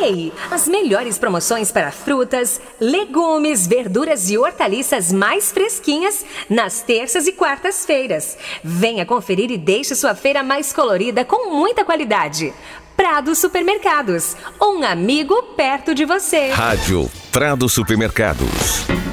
Ei, as melhores promoções para frutas, legumes, verduras e hortaliças mais fresquinhas nas terças e quartas-feiras. Venha conferir e deixe sua feira mais colorida com muita qualidade. Prado Supermercados, um amigo perto de você. Rádio Prado Supermercados.